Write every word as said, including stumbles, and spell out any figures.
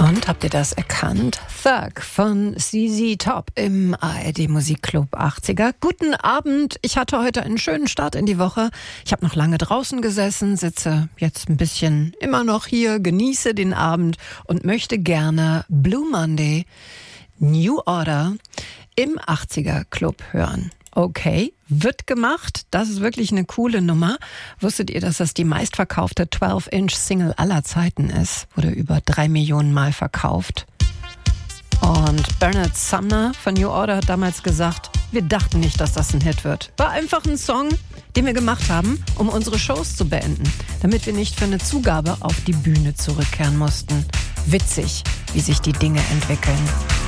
Und habt ihr das erkannt? Thug von Z Z Top im A R D Musikclub achtziger. Guten Abend. Ich hatte heute einen schönen Start in die Woche. Ich habe noch lange draußen gesessen, sitze jetzt ein bisschen immer noch hier, genieße den Abend und möchte gerne Blue Monday, New Order im achtziger Club hören. Okay, wird gemacht. Das ist wirklich eine coole Nummer. Wusstet ihr, dass das die meistverkaufte zwölf Inch Single aller Zeiten ist? Wurde über drei Millionen Mal verkauft. Und Bernard Sumner von New Order hat damals gesagt, wir dachten nicht, dass das ein Hit wird. War einfach ein Song, den wir gemacht haben, um unsere Shows zu beenden, damit wir nicht für eine Zugabe auf die Bühne zurückkehren mussten. Witzig, wie sich die Dinge entwickeln.